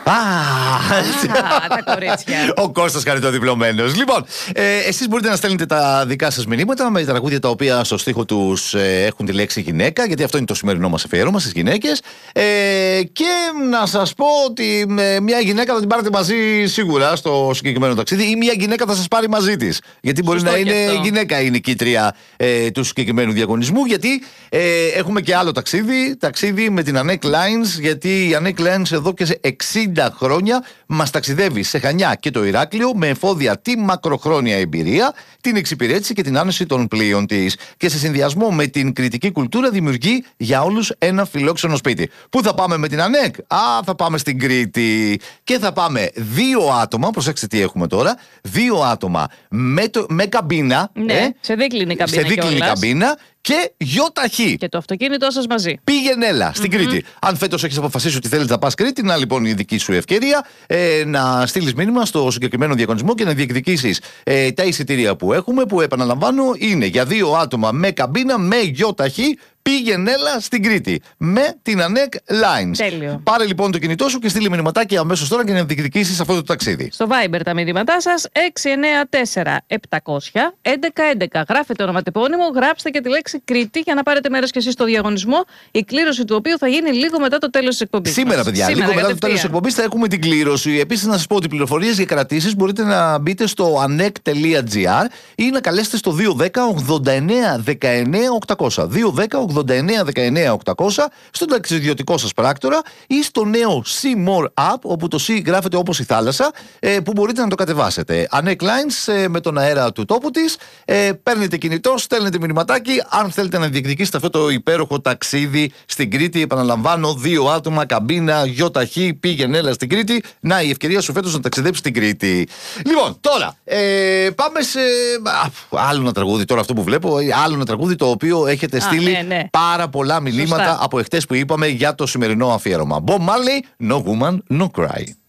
Τα κορίτσια. Ο Κώστας χαριτοδιπλωμένος. Λοιπόν, εσείς μπορείτε να στέλνετε τα δικά σας μηνύματα με τα τραγούδια τα οποία στο στίχο τους έχουν τη λέξη γυναίκα, γιατί αυτό είναι το σημερινό μας αφιέρωμα στις γυναίκες. Και να σας πω ότι μια γυναίκα θα την πάρετε μαζί σίγουρα στο συγκεκριμένο ταξίδι, ή μια γυναίκα θα σας πάρει μαζί της. Γιατί μπορεί να είναι γυναίκα η νικήτρια του συγκεκριμένου διαγωνισμού. Γιατί έχουμε και άλλο ταξίδι με την Anek Lines. Γιατί η Anek Lines εδώ και σε 60 χρόνια μας ταξιδεύει σε Χανιά και το Ηράκλειο με εφόδια τη μακροχρόνια εμπειρία, την εξυπηρέτηση και την άνεση των πλοίων της. Και σε συνδυασμό με την κριτική κουλτούρα δημιουργεί για όλους ένα φιλόξενο σπίτι. Πού θα πάμε με την Anek? Θα πάμε στην Κρήτη. Και θα πάμε 2 άτομα, προσέξτε τι έχουμε τώρα, 2 άτομα με καμπίνα. Ναι, σε δίκλινη καμπίνα. Σε δίκλινη καμπίνα. Και γιοταχή. Και το αυτοκίνητό σας μαζί. Πήγαινε στην Κρήτη. Αν φέτος έχεις αποφασίσει ότι θέλεις να πας Κρήτη, να λοιπόν η δική σου ευκαιρία να στείλεις μήνυμα στο συγκεκριμένο διαγωνισμό και να διεκδικήσεις τα εισιτήρια που έχουμε, που επαναλαμβάνω είναι για 2 άτομα με καμπίνα, με γιοταχή. Πήγαινε στην Κρήτη με την Anek Lines. Τέλειο. Πάρε λοιπόν το κινητό σου και στείλε μηνυματάκι αμέσως τώρα και να διεκδικήσεις αυτό το ταξίδι. Στο Viber τα μηνύματά σας 694-700-1111. Γράφετε ονοματεπώνυμο, γράψτε και τη λέξη Κρήτη για να πάρετε μέρος και εσείς στο διαγωνισμό. Η κλήρωση του οποίου θα γίνει λίγο μετά το τέλος της εκπομπής. Σήμερα, παιδιά, λίγο μετά το τέλος της εκπομπής θα έχουμε την κλήρωση. Επίσης, να σας πω ότι πληροφορίες για κρατήσεις μπορείτε να μπείτε στο anek.gr ή να καλέσετε στο 210-89-19-800. 210-89-19-800 στον ταξιδιωτικό σας πράκτορα ή στο νέο See More App, όπου το C γράφεται όπως η θάλασσα, που μπορείτε να το κατεβάσετε. Anek Lines με τον αέρα του τόπου της. Παίρνετε κινητό, στέλνετε μηνυματάκι. Αν θέλετε να διεκδικήσετε αυτό το υπέροχο ταξίδι στην Κρήτη, επαναλαμβάνω, 2 άτομα, καμπίνα, γιοταχή, πήγαινε έλα στην Κρήτη. Να, η ευκαιρία σου φέτος να ταξιδέψεις στην Κρήτη. Λοιπόν, τώρα πάμε σε άλλο ένα τραγούδι. Τώρα αυτό που βλέπω, άλλο ένα τραγούδι το οποίο έχετε στείλει πάρα πολλά μηνύματα από εχθές που είπαμε για το σημερινό αφιέρωμα. Bob Marley, No Woman, No Cry.